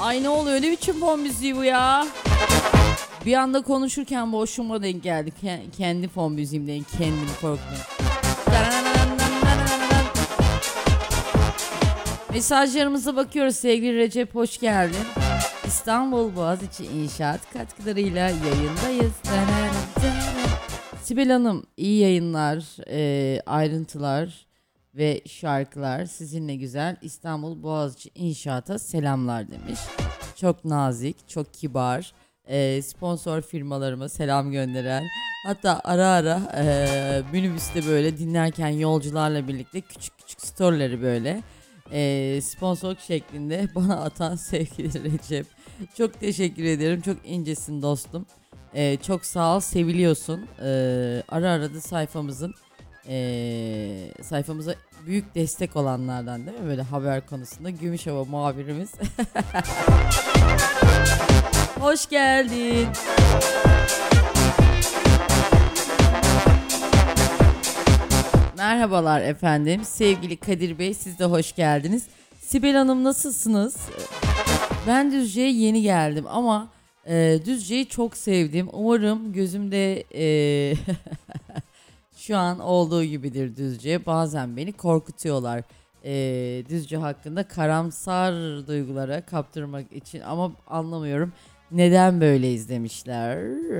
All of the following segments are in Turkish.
Ay ne oluyor, ne biçim fon müziği bu ya? Bir anda konuşurken boşluğuma denk geldi. Kendi fon müziğimden kendim korktum. Mesajlarımıza bakıyoruz. Sevgili Recep, hoş geldin. İstanbul Boğaziçi İnşaat katkılarıyla yayındayız. Sibel Hanım, iyi yayınlar, ayrıntılar ve şarkılar sizinle güzel. İstanbul Boğaziçi İnşaat'a selamlar demiş. Çok nazik, çok kibar, sponsor firmalarıma selam gönderen. Hatta ara ara minibüste böyle dinlerken yolcularla birlikte küçük küçük storyleri böyle sponsorluk şeklinde bana atan sevgili Recep. Çok teşekkür ederim. Çok incesin dostum. Çok sağ ol. Seviliyorsun. Ara ara da sayfamıza büyük destek olanlardan değil mi? Böyle haber konusunda Gümüşhava muhabirimiz. Hoş geldin. Merhabalar efendim. Sevgili Kadir Bey, siz de hoş geldiniz. Sibel Hanım, nasılsınız? Ben Düzce'ye yeni geldim ama Düzce'yi çok sevdim. Umarım gözümde şu an olduğu gibidir Düzce. Bazen beni korkutuyorlar. Düzce hakkında karamsar duygulara kaptırmak için, ama anlamıyorum neden böyle izlemişler.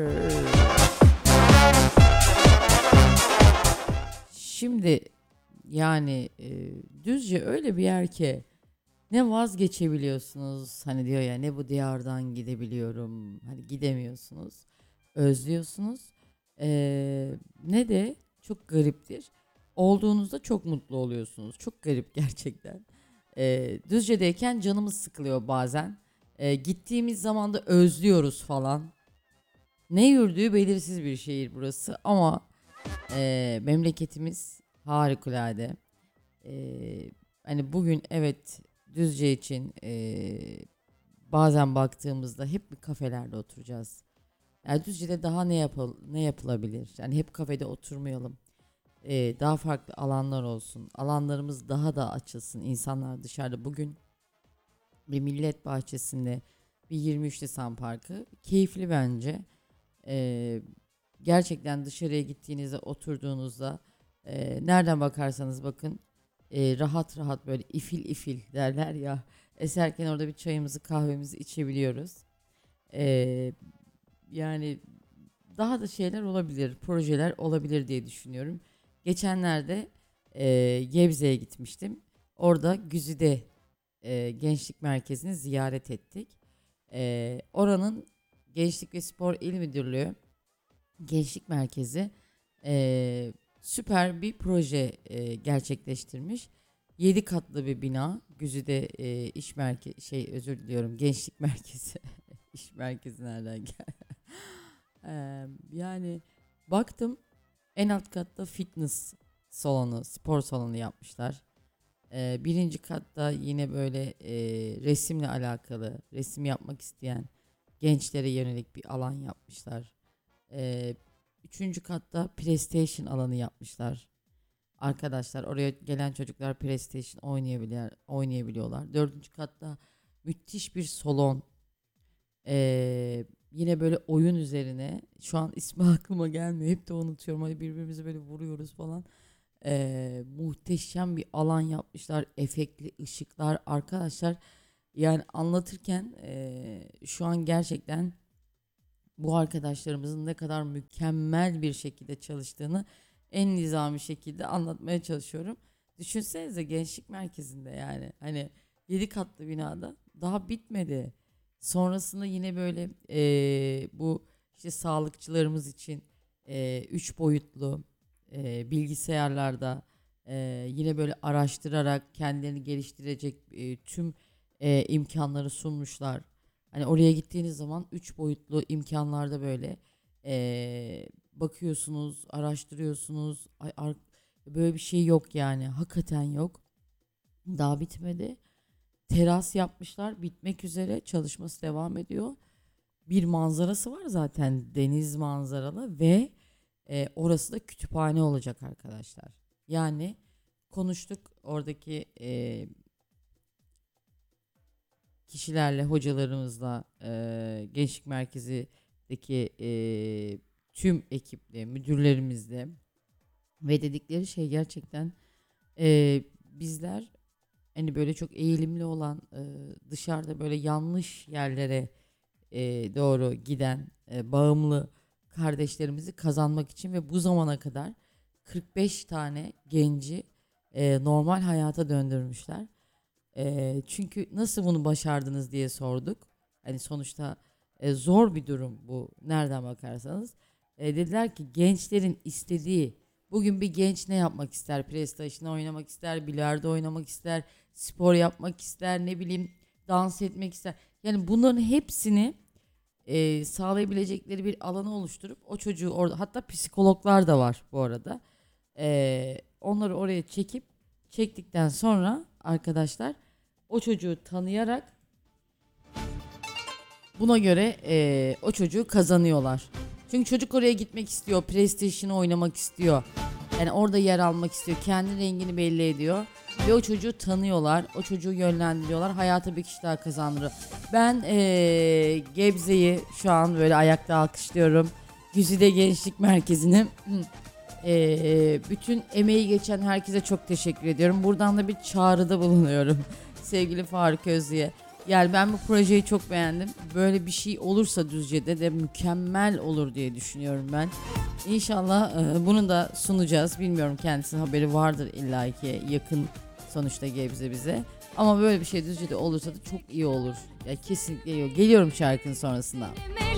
Şimdi yani Düzce öyle bir yer ki ne vazgeçebiliyorsunuz, hani diyor ya, ne bu diyardan gidebiliyorum, hani gidemiyorsunuz, özlüyorsunuz. Ne de çok gariptir, olduğunuzda çok mutlu oluyorsunuz, çok garip gerçekten. Düzce'deyken canımız sıkılıyor bazen. Gittiğimiz zaman da özlüyoruz falan. Ne yürüdüğü belirsiz bir şehir burası ama memleketimiz harikulade. Hani bugün evet, Düzce için bazen baktığımızda hep bir kafelerde oturacağız. Yani Düzce'de daha ne yapılabilir? Yani hep kafede oturmayalım. Daha farklı alanlar olsun. Alanlarımız daha da açılsın. İnsanlar dışarıda, bugün bir millet bahçesinde, bir 23 Nisan Parkı keyifli bence. Ee, Gerçekten dışarıya gittiğinizde, oturduğunuzda, nereden bakarsanız bakın, rahat rahat böyle ifil ifil derler ya, eserken orada bir çayımızı kahvemizi içebiliyoruz. Ee, Yani daha da şeyler olabilir, projeler olabilir diye düşünüyorum. Geçenlerde Gebze'ye gitmiştim. Orada Güzide Gençlik Merkezi'ni ziyaret ettik. Oranın Gençlik ve Spor İl Müdürlüğü Gençlik Merkezi süper bir proje gerçekleştirmiş. 7 katlı bir bina. Güzide iş merkezi, özür diliyorum, Gençlik Merkezi. İş merkezi nereden geldi? Yani baktım, en alt katta fitness salonu, spor salonu yapmışlar. Birinci katta yine böyle resimle alakalı, resim yapmak isteyen gençlere yönelik bir alan yapmışlar. Ee, Üçüncü katta PlayStation alanı yapmışlar. Arkadaşlar, oraya gelen çocuklar PlayStation oynayabiliyorlar. Dördüncü katta müthiş bir salon. Yine böyle oyun üzerine. Şu an ismi aklıma gelmiyor. Hep de unutuyorum. Hani birbirimizi böyle vuruyoruz falan. Muhteşem bir alan yapmışlar. Efektli ışıklar. Arkadaşlar, yani anlatırken şu an gerçekten bu arkadaşlarımızın ne kadar mükemmel bir şekilde çalıştığını en nizami şekilde anlatmaya çalışıyorum. Düşünsenize, gençlik merkezinde, yani hani 7 katlı binada, daha bitmedi. Sonrasında yine böyle bu işte sağlıkçılarımız için 3 boyutlu bilgisayarlarda yine böyle araştırarak kendilerini geliştirecek tüm imkanları sunmuşlar. Hani oraya gittiğiniz zaman 3 boyutlu imkanlarda böyle bakıyorsunuz, araştırıyorsunuz. Böyle bir şey yok yani. Hakikaten yok. Daha bitmedi. Teras yapmışlar. Bitmek üzere. Çalışması devam ediyor. Bir manzarası var zaten. Deniz manzaralı ve orası da kütüphane olacak arkadaşlar. Yani konuştuk oradaki kişilerle, hocalarımızla, gençlik merkezindeki tüm ekiple, müdürlerimizle ve dedikleri şey gerçekten bizler hani böyle çok eğilimli olan, dışarıda böyle yanlış yerlere doğru giden bağımlı kardeşlerimizi kazanmak için ve bu zamana kadar 45 tane genci normal hayata döndürmüşler. Çünkü nasıl bunu başardınız diye sorduk. Hani sonuçta zor bir durum bu nereden bakarsanız. Dediler ki gençlerin istediği, bugün bir genç ne yapmak ister? PlayStation oynamak ister, bilardo oynamak ister, spor yapmak ister, ne bileyim dans etmek ister. Yani bunların hepsini sağlayabilecekleri bir alanı oluşturup o çocuğu orada, hatta psikologlar da var bu arada. Onları oraya çektikten sonra arkadaşlar o çocuğu tanıyarak buna göre o çocuğu kazanıyorlar. Çünkü çocuk oraya gitmek istiyor, PlayStation'ı oynamak istiyor. Yani orada yer almak istiyor, kendi rengini belli ediyor. Ve o çocuğu tanıyorlar, o çocuğu yönlendiriyorlar, hayata bir kişi daha kazandırıyor. Ben Gebze'yi şu an böyle ayakta alkışlıyorum. Güzide Gençlik Merkezi'ni. Bütün emeği geçen herkese çok teşekkür ediyorum. Buradan da bir çağrıda bulunuyorum sevgili Faruk Özlü'ye. Yani ben bu projeyi çok beğendim. Böyle bir şey olursa Düzce'de de mükemmel olur diye düşünüyorum ben. İnşallah bunu da sunacağız. Bilmiyorum, kendisinin haberi vardır illaki, yakın sonuçta Gebze bize. Ama böyle bir şey Düzce'de olursa da çok iyi olur. Ya kesinlikle iyi olur. Geliyorum şarkının sonrasında.